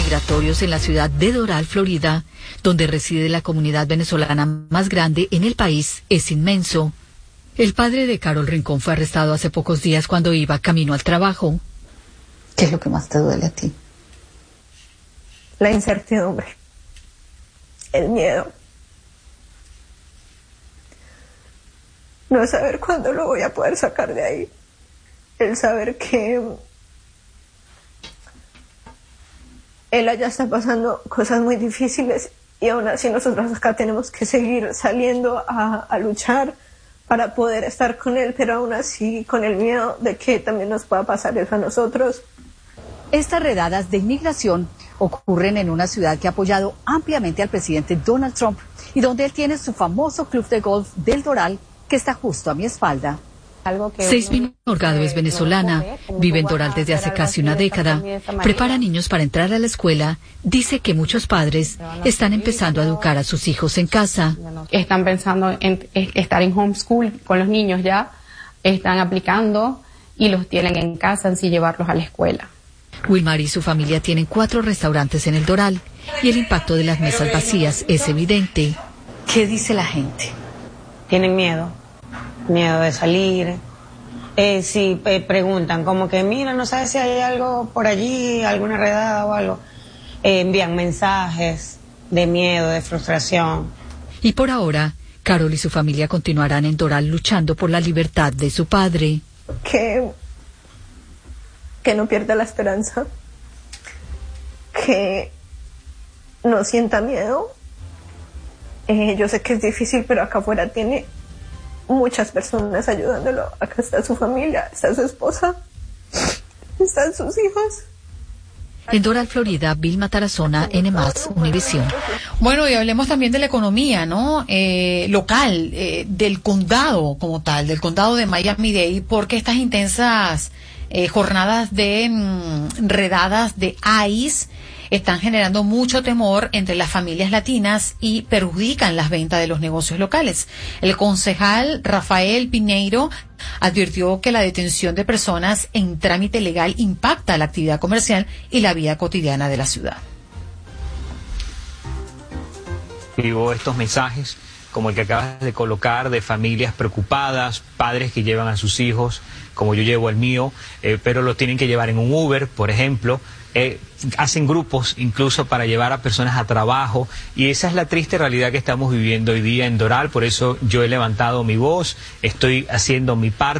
migratorios en la ciudad de Doral, Florida, donde reside la comunidad venezolana más grande en el país, es inmenso. El padre de Carol Rincón fue arrestado hace pocos días cuando iba camino al trabajo. ¿Qué es lo que más te duele a ti? La incertidumbre, el miedo, no saber cuándo lo voy a poder sacar de ahí, el saber que él allá está pasando cosas muy difíciles y aún así nosotros acá tenemos que seguir saliendo a luchar para poder estar con él, pero aún así con el miedo de que también nos pueda pasar eso a nosotros. Estas redadas de inmigración ocurren en una ciudad que ha apoyado ampliamente al presidente Donald Trump y donde él tiene su famoso club de golf del Doral, que está justo a mi espalda. Seismin Morgado es venezolana, vive en Doral desde hace casi una década, prepara niños para entrar a la escuela, dice que muchos padres están empezando a educar a sus hijos en casa. Están pensando en estar en homeschool con los niños ya, están aplicando y los tienen en casa en sí llevarlos a la escuela. Wilmar y su familia tienen 4 restaurantes en el Doral y el impacto de las mesas vacías es evidente. ¿Qué dice la gente? Tienen miedo de salir. Si preguntan como que mira, no sabes si hay algo por allí, alguna redada o algo, envían mensajes de miedo, de frustración. Y por ahora, Carol y su familia continuarán en Doral luchando por la libertad de su padre. Que no pierda la esperanza, que no sienta miedo. Yo sé que es difícil, pero acá afuera tiene muchas personas ayudándolo. Acá está su familia, está su esposa, están sus hijos. En Doral, Florida, Vilma Tarazona, N+, Univisión. Bueno, y hablemos también de la economía, ¿no? Local, del condado como tal, del condado de Miami-Dade, porque estas intensas jornadas de redadas de ICE están generando mucho temor entre las familias latinas y perjudican las ventas de los negocios locales. El concejal Rafael Piñeiro advirtió que la detención de personas en trámite legal impacta la actividad comercial y la vida cotidiana de la ciudad. Vivo estos mensajes como el que acabas de colocar de familias preocupadas, padres que llevan a sus hijos, como yo llevo el mío, pero lo tienen que llevar en un Uber, por ejemplo. Hacen grupos incluso para llevar a personas a trabajo y esa es la triste realidad que estamos viviendo hoy día en Doral. Por eso yo he levantado mi voz, estoy haciendo mi parte.